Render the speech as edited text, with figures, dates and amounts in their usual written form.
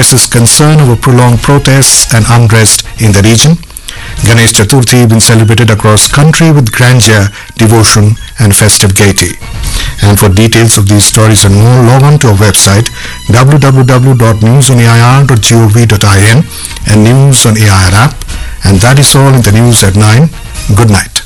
expresses concern over prolonged protests and unrest in the region. Ganesh Chaturthi been celebrated across country with grandeur, devotion and festive gaiety. And for details of these stories and more, log on to our website www.newsonair.gov.in and News on AIR app. And that is all in the news at 9. Good night.